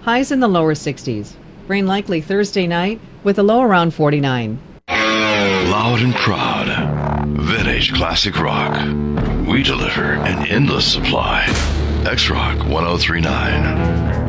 Highs in the lower 60s. Rain likely Thursday night with a low around 49. Loud and proud. Vintage classic rock. We deliver an endless supply. X-Rock 1039.